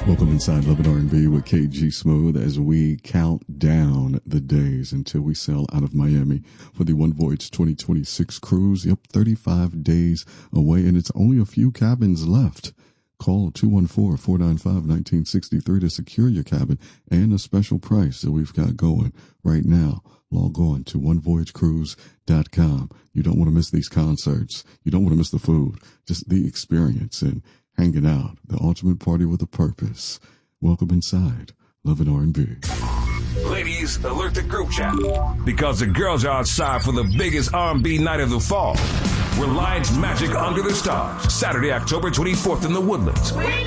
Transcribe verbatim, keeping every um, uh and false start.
Welcome inside Love and R and B with K G Smooth as we count down the days until we sail out of Miami for the One Voyage twenty twenty-six cruise. Yep, thirty-five days away, and it's only a few cabins left. Call two one four, four nine five, one nine six three to secure your cabin and a special price that we've got going right now. Log on to one voyage cruise dot com. You don't want to miss these concerts. You don't want to miss the food, just the experience and hanging out, the ultimate party with a purpose. Welcome inside Love and R and B. Ladies, alert the group chat, because the girls are outside for the biggest R and B night of the fall. Reliance Magic Under the Stars, Saturday, October twenty-fourth in the Woodlands.